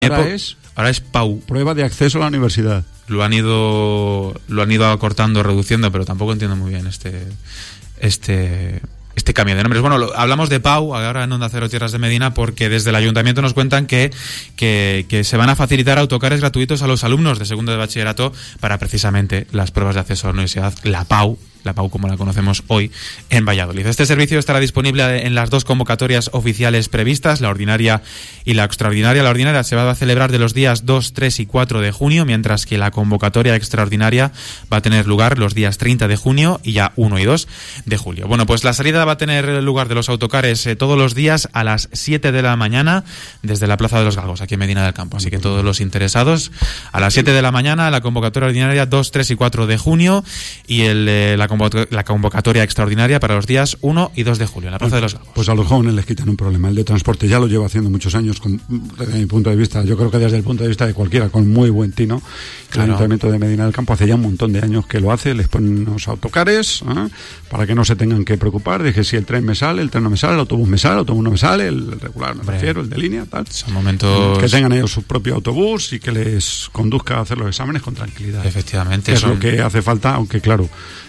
Ahora es PAU. Prueba de acceso a la universidad. Lo han ido acortando, reduciendo, pero tampoco entiendo muy bien este cambio de nombres. Bueno, hablamos de PAU ahora en Onda Cero Tierras de Medina porque desde el ayuntamiento nos cuentan que se van a facilitar autocares gratuitos a los alumnos de segundo de bachillerato para precisamente las pruebas de acceso a la universidad, la PAU como la conocemos hoy en Valladolid. Este servicio estará disponible en las dos convocatorias oficiales previstas, la ordinaria y la extraordinaria. La ordinaria se va a celebrar de los días 2, 3 y 4 de junio, mientras que la convocatoria extraordinaria va a tener lugar los días 30 de junio y ya 1 y 2 de julio. Bueno, pues la salida va a tener lugar de los autocares todos los días a las 7 de la mañana desde la Plaza de los Galgos, aquí en Medina del Campo. Así que todos los interesados, a las 7 de la mañana, la convocatoria ordinaria 2, 3 y 4 de junio y la convocatoria extraordinaria para los días 1 y 2 de julio en la Plaza de los Galgos. Pues a los jóvenes les quitan un problema. El de transporte ya lo llevo haciendo muchos años, desde mi punto de vista, yo creo que desde el punto de vista de cualquiera, con muy buen tino. Claro. El Ayuntamiento de Medina del Campo hace ya un montón de años que lo hace, les ponen unos autocares para que no se tengan que preocupar de que si el tren me sale, el tren no me sale, el autobús me sale, el autobús no me sale, el regular me refiero, el de línea, tal. Son momentos... Que tengan ellos su propio autobús y que les conduzca a hacer los exámenes con tranquilidad. Efectivamente. Es lo que hace falta, aunque claro...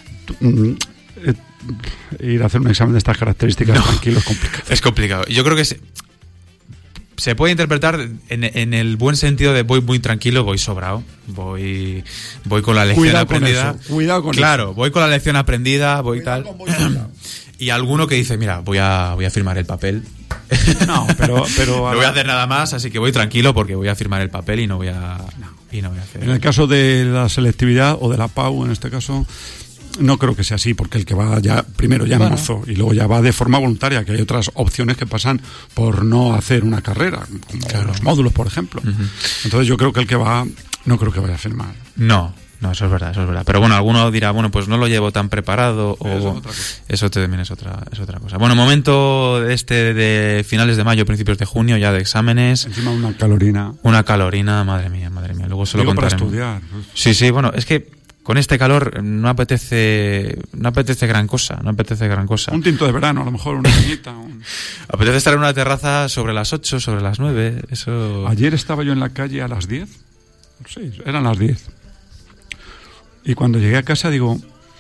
ir a hacer un examen de estas características tranquilo es complicado. Es complicado. Yo creo que se puede interpretar en el buen sentido de voy muy tranquilo, voy sobrado, voy con la lección aprendida. Cuidado con eso. Claro, voy con la lección aprendida, voy tal. Y alguno que dice, mira, voy a firmar el papel. No, pero no voy a hacer nada más, así que voy tranquilo porque voy a firmar el papel y no voy a hacer. En el caso de la selectividad o de la PAU, en este caso, no creo que sea así, porque el que va ya primero ya mozo y luego ya va de forma voluntaria, que hay otras opciones que pasan por no hacer una carrera, como los módulos, por ejemplo. Uh-huh. Entonces yo creo que el que va, no creo que vaya a firmar. No, eso es verdad. Pero bueno, alguno dirá, bueno, pues no lo llevo tan preparado, o eso también es otra cosa. Bueno, momento de finales de mayo, principios de junio, ya de exámenes. Encima una calorina. Una calorina, madre mía. Luego se lo contaremos. Para estudiar. Sí, bueno, es que con este calor no apetece gran cosa. Un tinto de verano, a lo mejor una cañita. Apetece estar en una terraza sobre las 8, sobre las 9, eso... Ayer estaba yo en la calle a las 10. Sí, eran las 10. Y cuando llegué a casa digo,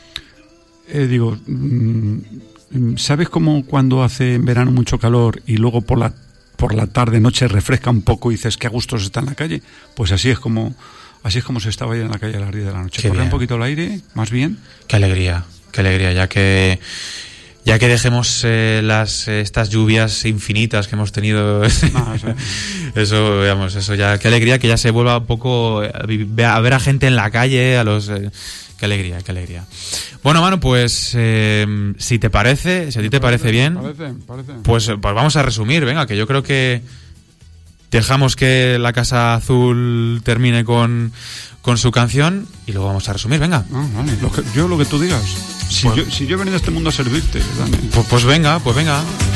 ¿sabes cómo cuando hace en verano mucho calor y luego por la tarde, noche refresca un poco y dices qué a gusto se está en la calle? Pues así es como se estaba ayer en la calle a las 10 de la noche. Corre un poquito el aire, más bien. Qué alegría, ya que dejemos estas lluvias infinitas que hemos tenido. Eso ya, qué alegría que ya se vuelva un poco a ver a gente en la calle, qué alegría. Bueno, Manu, pues si a ti te parece bien, parece. Pues vamos a resumir, venga, que yo creo que dejamos que la Casa Azul termine con su canción y luego vamos a resumir, venga. Vale. Lo que tú digas. Si yo he venido a este mundo a servirte, Dani. Pues venga.